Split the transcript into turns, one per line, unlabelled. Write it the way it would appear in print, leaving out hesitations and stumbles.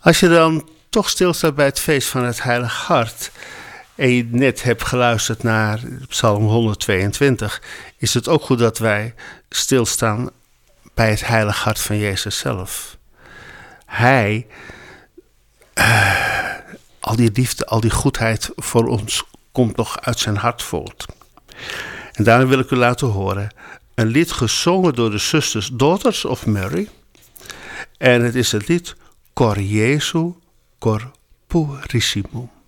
Als je dan toch stilstaat bij het feest van het Heilig Hart en je net hebt geluisterd naar Psalm 122, is het ook goed dat wij stilstaan bij het Heilig Hart van Jezus zelf. Hij, al die liefde, al die goedheid voor ons komt nog uit zijn hart voort. En daarom wil ik u laten horen een lied gezongen door de zusters Daughters of Mary. En het is het lied Cor Jesu Cor Purissimo.